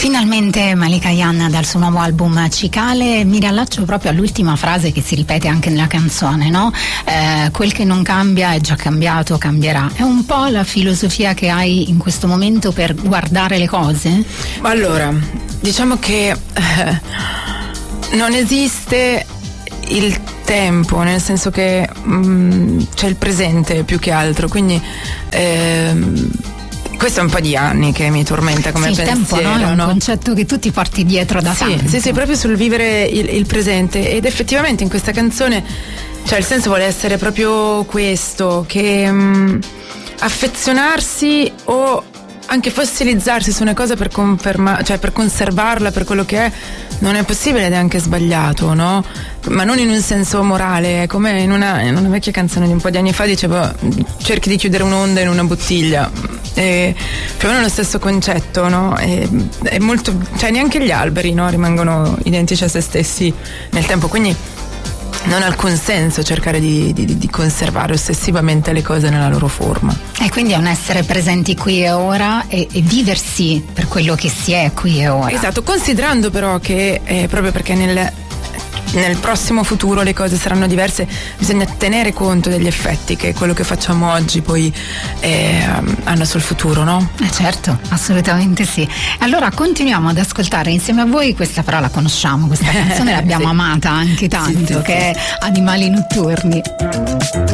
Finalmente Malika Ayane dal suo nuovo album Cicale. Mi riallaccio proprio all'ultima frase che si ripete anche nella canzone, no? Quel che non cambia è già cambiato, cambierà. È un po' la filosofia che hai in questo momento per guardare le cose? Allora, diciamo che non esiste il tempo, nel senso che c'è il presente più che altro, quindi questo è un po' di anni che mi tormenta come pensiero. Il tempo, no? È un concetto che tu ti porti dietro da tanto. Sì, proprio sul vivere il presente, ed effettivamente in questa canzone, cioè il senso vuole essere proprio questo, che affezionarsi o anche fossilizzarsi su una cosa per cioè per conservarla per quello che è, non è possibile ed è anche sbagliato, no? Ma non in un senso morale, è come in una vecchia canzone di un po' di anni fa dicevo: cerchi di chiudere un'onda in una bottiglia, e più o meno lo stesso concetto, no? È molto, cioè neanche gli alberi, no? Rimangono identici a se stessi nel tempo, quindi non ha alcun senso cercare di conservare ossessivamente le cose nella loro forma. E quindi è un essere presenti qui e ora e viversi per quello che si è qui e ora. Esatto, considerando però che proprio perché nel prossimo futuro le cose saranno diverse, bisogna tenere conto degli effetti che quello che facciamo oggi poi hanno sul futuro, no? Certo, assolutamente sì. Allora continuiamo ad ascoltare insieme a voi questa, però la conosciamo, questa canzone l'abbiamo amata anche tanto, che è Animali notturni.